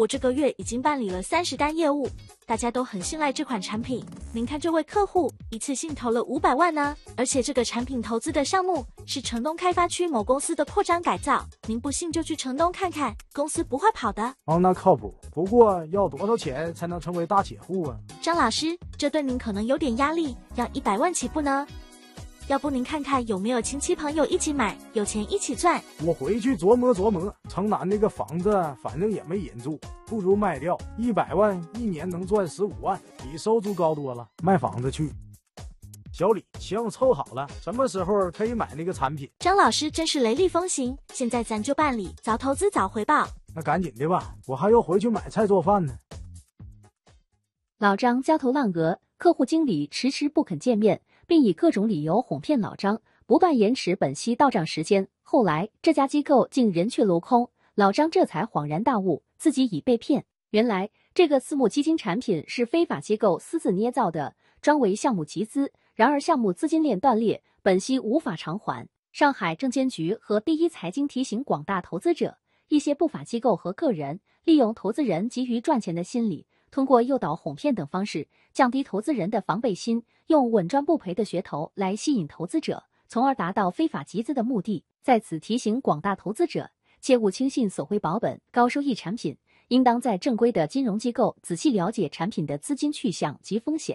我这个月已经办理了30单业务，大家都很信赖这款产品。您看这位客户一次性投了500万呢，而且这个产品投资的项目是城东开发区某公司的扩张改造，您不信就去城东看看，公司不会跑的。 哦，那靠谱。不过要多少钱才能成为大铁户啊？ 张老师，这对您可能有点压力，要100万起步呢。要不您看看有没有亲戚朋友一起买，有钱一起赚。 我回去琢磨琢磨，城南那个房子反正也没人住，不如卖掉，100万一年能赚15万，比收租高多了。卖房子去。小李，行，凑好了，什么时候可以买那个产品？ 张老师真是雷厉风行，现在咱就办理，早投资早回报。 那赶紧的吧，我还要回去买菜做饭呢。 老张焦头烂额，客户经理迟迟不肯见面，并以各种理由哄骗老张，不断延迟本息到账时间。后来这家机构竟人去楼空，老张这才恍然大悟，自己已被骗。原来这个私募基金产品是非法机构私自捏造的，专为项目集资，然而项目资金链断裂，本息无法偿还。上海证监局和第一财经提醒广大投资者，一些不法机构和个人利用投资人急于赚钱的心理，通过诱导、哄骗等方式，降低投资人的防备心，用稳赚不赔的噱头来吸引投资者，从而达到非法集资的目的。在此提醒广大投资者，切勿轻信索回保本、高收益产品，应当在正规的金融机构仔细了解产品的资金去向及风险。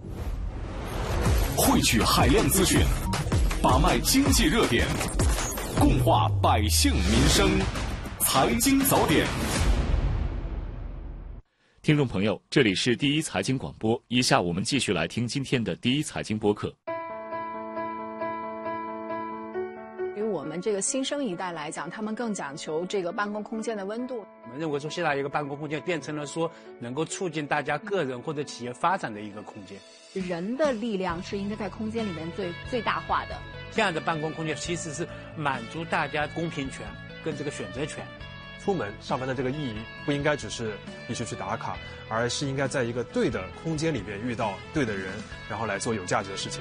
汇聚海量资讯，把脉经济热点，共话百姓民生，财经早点。 听众朋友，这里是第一财经广播，以下我们继续来听今天的第一财经播客。 对于我们这个新生一代来讲，他们更讲求这个办公空间的温度。 我们认为说，现在一个办公空间变成了说能够促进大家个人或者企业发展的一个空间。 人的力量是应该在空间里面最大化的。 这样的办公空间其实是满足大家公平权跟这个选择权。 出门上班的这个意义不应该只是必须去打卡，而是应该在一个对的空间里面遇到对的人，然后来做有价值的事情。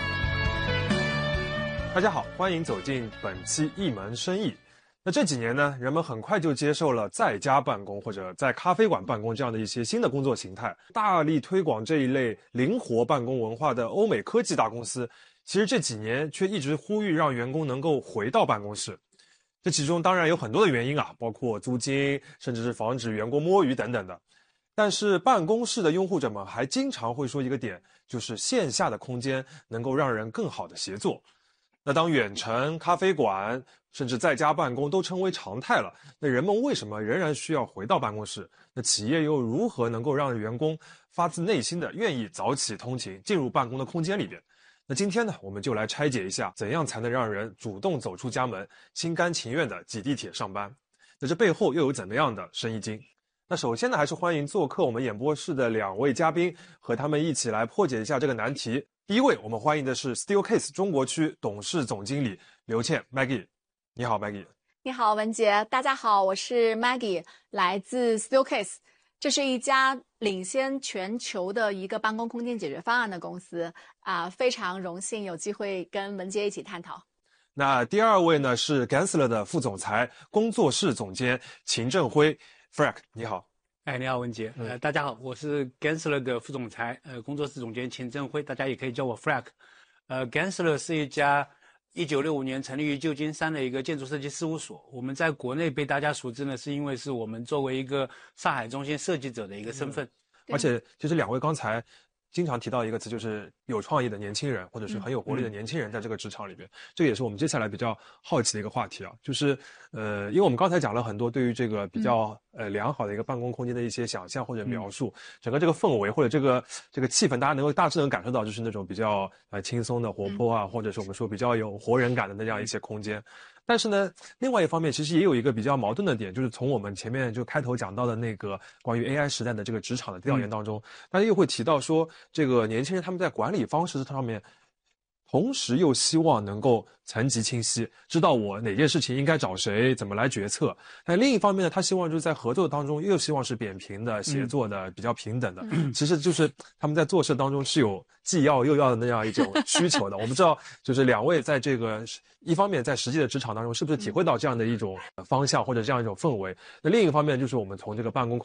大家好，欢迎走进本期一门生意。那这几年呢，人们很快就接受了在家办公或者在咖啡馆办公这样的一些新的工作形态。大力推广这一类灵活办公文化的欧美科技大公司，其实这几年却一直呼吁让员工能够回到办公室。这其中当然有很多的原因啊，包括租金，甚至是防止员工摸鱼等等的。但是办公室的拥护者们还经常会说一个点，就是线下的空间能够让人更好的协作。那当远程、咖啡馆甚至在家办公都成为常态了，那人们为什么仍然需要回到办公室？那企业又如何能够让员工发自内心的愿意早起通勤进入办公的空间里边？那今天呢，我们就来拆解一下，怎样才能让人主动走出家门，心甘情愿地挤地铁上班。那这背后又有怎么样的生意经？那首先呢，还是欢迎做客我们演播室的2位嘉宾，和他们一起来破解一下这个难题。第一位，我们欢迎的是 Steelcase 中国区董事总经理刘倩 Maggie。你好 Maggie。 你好文杰，大家好，我是 Maggie， 来自 Steelcase。这是一家领先全球的一个办公空间解决方案的公司非常荣幸有机会跟文杰一起探讨。 那第二位呢是 Gensler 的副总裁、工作室总监秦振辉 Frank， 你好。 你好文杰。大家好，我是 Gensler 的副总裁，工作室总监秦振辉，大家也可以叫我 Frank。Gensler 是一家1965年成立于旧金山的一个建筑设计事务所。我们在国内被大家熟知呢，是因为是我们作为一个上海中心设计者的一个身份。 而且其实2位刚才经常提到一个词，就是有创意的年轻人，或者是很有活力的年轻人在这个职场里边。这个也是我们接下来比较好奇的一个话题啊，就是因为我们刚才讲了很多对于这个比较良好的一个办公空间的一些想象或者描述，整个这个氛围或者这个气氛，大家大致能感受到，就是那种比较轻松的、活泼啊，或者是我们说比较有活人感的那样一些空间。但是呢，另外一方面其实也有一个比较矛盾的点，就是从我们前面就开头讲到的那个关于 AI 时代的这个职场的调研当中，大家又会提到说，这个年轻人他们在管理方式上面，同时又希望能够层级清晰，知道我哪件事情应该找谁，怎么来决策。但另一方面呢，他希望就是在合作当中又希望是扁平的、协作的、比较平等的。其实就是他们在做事当中是有既要又要的那样一种需求的。我不知道就是2位在这个一方面在实际的职场当中是不是体会到这样的一种方向或者这样一种氛围，那另一个方面就是我们从这个办公